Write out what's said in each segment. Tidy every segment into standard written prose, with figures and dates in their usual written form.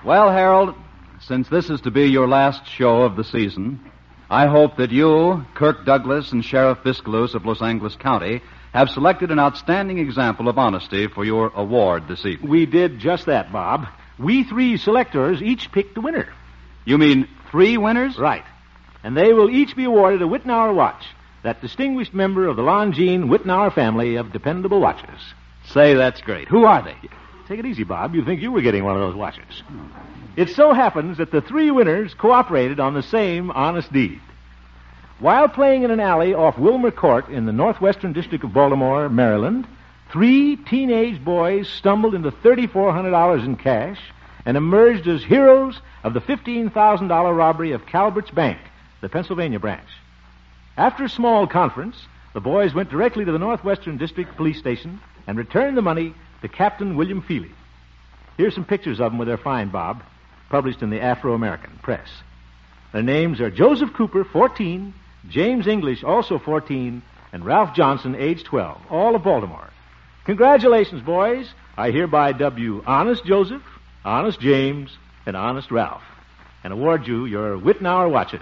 Well, Harold, since this is to be your last show of the season, I hope that you, Kirk Douglas, and Sheriff Biscaluse of Los Angeles County have selected an outstanding example of honesty for your award this evening. We did just that, Bob. We 3 selectors each picked the winner. You mean 3 winners? Right. And they will each be awarded a Wittenauer watch, that distinguished member of the Longines Wittenauer family of dependable watches. Say, that's great. Who are they? Take it easy, Bob. You'd think you were getting one of those watches. It so happens that the 3 winners cooperated on the same honest deed. While playing in an alley off Wilmer Court in the northwestern district of Baltimore, Maryland, 3 teenage boys stumbled into $3,400 in cash and emerged as heroes of the $15,000 robbery of Calvert's Bank, the Pennsylvania branch. After a small conference, the boys went directly to the Northwestern District Police Station and returned the money to Captain William Feely. Here's some pictures of them with their find, Bob, published in the Afro-American Press. Their names are Joseph Cooper, 14, James English, also 14, and Ralph Johnson, age 12, all of Baltimore. Congratulations, boys. I hereby dub you Honest Joseph, Honest James, and Honest Ralph, and award you your Wittenauer watches.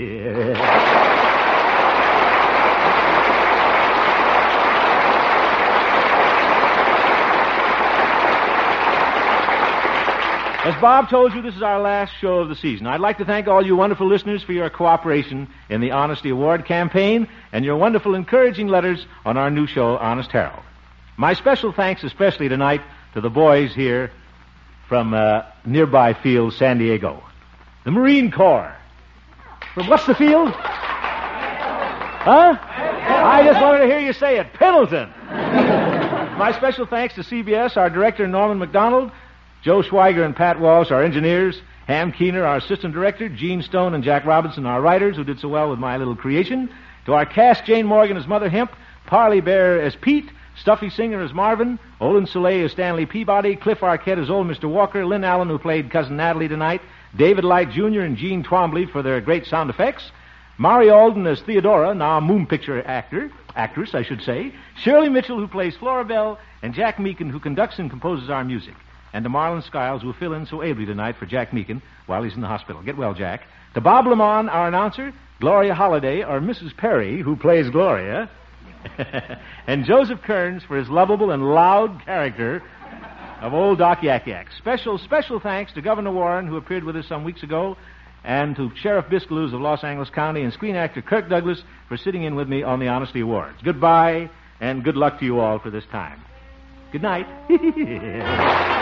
As Bob told you, this is our last show of the season. I'd like to thank all you wonderful listeners for your cooperation in the Honesty Award campaign and your wonderful encouraging letters on our new show, Honest Harold. My special thanks especially tonight to the boys here from nearby field, San Diego. The Marine Corps. From what's the field? Huh? I just wanted to hear you say it. Pendleton. My special thanks to CBS, our director, Norman McDonald, Joe Schweiger and Pat Walsh, our engineers, Ham Keener, our assistant director, Gene Stone and Jack Robinson, our writers, who did so well with my little creation. To our cast, Jane Morgan as Mother Hemp, Parley Bear as Pete, Stuffy Singer as Marvin, Olin Soleil as Stanley Peabody, Cliff Arquette as old Mr. Walker, Lynn Allen, who played Cousin Natalie tonight, David Light Jr. and Gene Twombly for their great sound effects, Mari Alden as Theodora, now a moon picture actress, I should say, Shirley Mitchell, who plays Florabelle, and Jack Meakin, who conducts and composes our music. And to Marlon Skiles, who will fill in so ably tonight for Jack Meakin while he's in the hospital. Get well, Jack. To Bob Lamont, our announcer, Gloria Holliday, or Mrs. Perry, who plays Gloria, and Joseph Kearns for his lovable and loud character of old Doc Yak Yak. Special thanks to Governor Warren, who appeared with us some weeks ago, and to Sheriff Biscaluse of Los Angeles County and screen actor Kirk Douglas for sitting in with me on the Honesty Awards. Goodbye, and good luck to you all for this time. Good night.